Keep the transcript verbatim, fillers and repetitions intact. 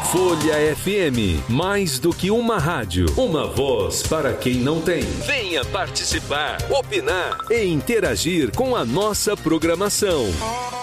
Folha F M, mais do que uma rádio, uma voz para quem não tem. Venha participar, opinar e interagir com a nossa programação.